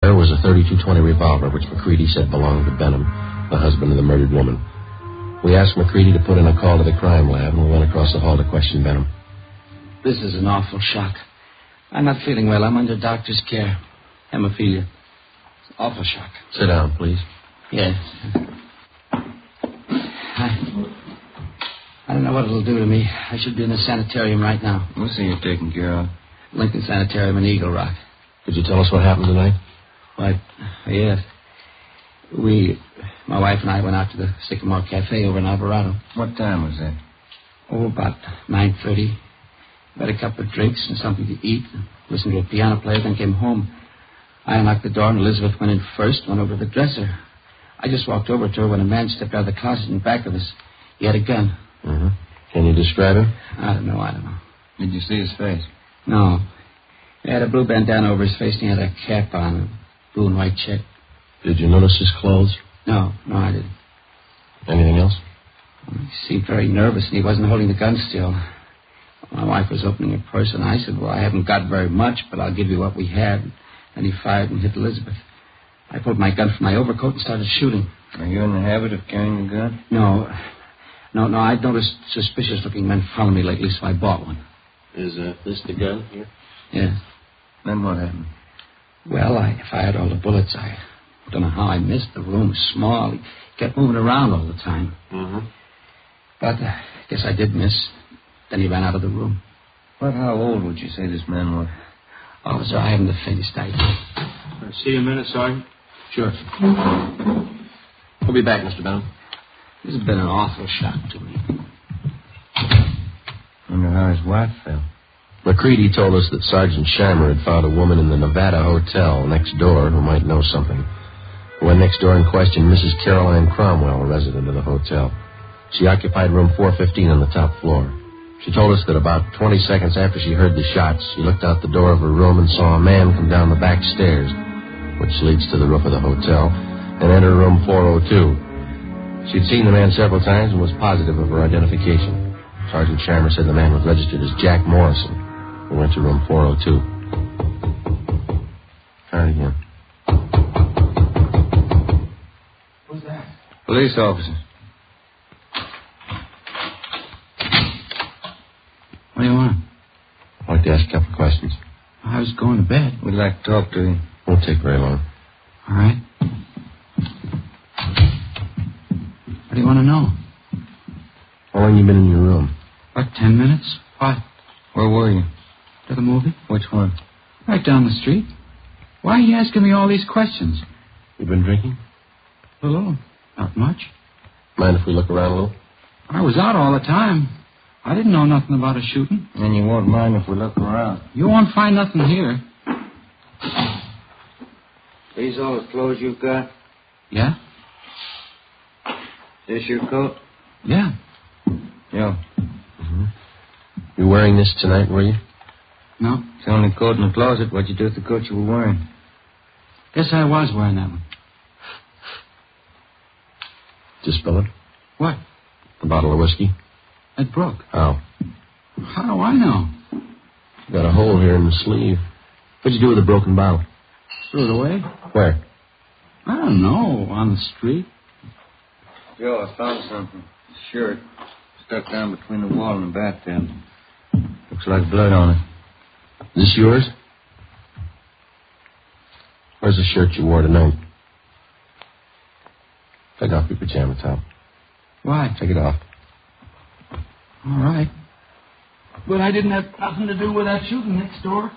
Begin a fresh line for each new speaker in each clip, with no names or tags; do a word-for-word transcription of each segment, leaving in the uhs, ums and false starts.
There was a thirty-two twenty revolver, which McCready said belonged to Benham, the husband of the murdered woman. We asked McCready to put in a call to the crime lab, and we went across the hall to question Benham.
This is an awful shock. I'm not feeling well. I'm under doctor's care. Hemophilia. It's an awful shock.
Sit down, please.
Yes. I, I don't know what it'll do to me. I should be in the sanitarium right now.
We'll see you taken care of.
Lincoln Sanitarium in Eagle Rock.
Could you tell us what happened tonight?
Why, yes. We, my wife and I went out to the Sycamore Cafe over in Alvarado.
What time was that?
Oh, about nine thirty. Had a couple of drinks and something to eat. Listened to a piano player, then came home. I unlocked the door and Elizabeth went in first, went over to the dresser. I just walked over to her when a man stepped out of the closet in back of us. He had a gun.
Mm-hmm. Can you describe him?
I don't know, I don't know.
Did you see his face?
No. He had a blue bandana over his face and he had a cap on, a blue and white check.
Did you notice his clothes?
No, no, I didn't.
Anything else?
He seemed very nervous and he wasn't holding the gun still. My wife was opening her purse and I said, well, I haven't got very much, but I'll give you what we had. And he fired and hit Elizabeth. I pulled my gun from my overcoat and started shooting.
Are you in the habit of carrying a gun?
No. No, no, I'd noticed suspicious-looking men following me lately, so I bought one.
Is uh, this the gun here?
Yeah.
Then what happened?
Well, I fired all the bullets. I don't know how I missed. The room was small. He kept moving around all the time.
Mm-hmm.
But uh, I guess I did miss. Then he ran out of the room.
What, how old would you say this man was?
Officer, I haven't the faintest idea.
Can I see you a minute, Sergeant? Sure. We'll be back, Mister Benham.
This has been an awful shock to me.
Wonder how his wife felt.
McCready told us that Sergeant Scheimer had found a woman in the Nevada Hotel next door who might know something. We went next door and questioned Missus Caroline Cromwell, a resident of the hotel. She occupied room four fifteen on the top floor. She told us that about twenty seconds after she heard the shots, she looked out the door of her room and saw a man come down the back stairs, which leads to the roof of the hotel, and enter room four oh two. She'd seen the man several times and was positive of her identification. Sergeant Scheimer said the man was registered as Jack Morrison. We went to room four oh two. Try it again.
Who's that?
Police officer.
What do you want?
I'd like to ask a couple of questions.
I was going to bed.
We'd like to talk to you.
Won't take very long.
All right. What do you want to know?
How long you been in your room?
About ten minutes. What?
Where were you?
To the movie?
Which one?
Right down the street. Why are you asking me all these questions?
You been drinking?
A little. Not much.
Mind if we look around a little?
I was out all the time. I didn't know nothing about a shooting.
And you won't mind if we look around.
You won't find nothing here.
These all the clothes you've got?
Yeah?
This your coat?
Yeah.
Yeah.
Mm-hmm. You wearing this tonight, were you?
No.
It's the only coat in the closet. What'd you do with the coat you were wearing?
Guess I was wearing that one.
Just spill it?
What?
A bottle of whiskey?
It broke.
How?
How do I know?
Got a hole here in the sleeve. What'd you do with the broken bottle?
Threw it away?
Where?
I don't know. On the street.
Joe, I found something. A shirt. Stuck down between the wall and the bathtub. Looks like blood on it.
Is this yours? Where's the shirt you wore tonight? Take off your pajama top.
Why?
Take it off.
All right. But I didn't have nothing to do with that shooting next door.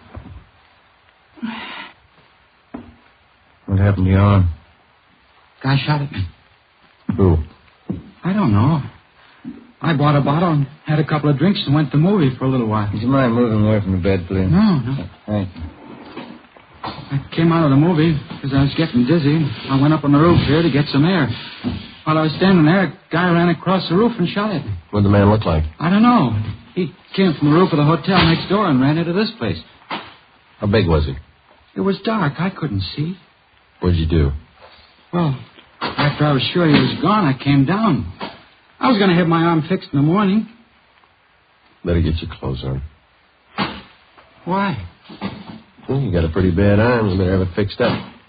What happened to your arm?
Guy shot at me.
Who?
I don't know. I bought a bottle and had a couple of drinks and went to the movie for a little while.
Would you mind moving away from the bed, please?
No, no.
Thank you.
I came out of the movie because I was getting dizzy. I went up on the roof here to get some air. While I was standing there, a guy ran across the roof and shot at me.
What'd the man look like?
I don't know. He came from the roof of the hotel next door and ran into this place.
How big was he?
It was dark. I couldn't see.
What'd you do?
Well, after I was sure he was gone, I came down. I was going to have my arm fixed in the morning.
Better get your clothes on.
Why?
Well, you got a pretty bad arm. You better have it fixed up.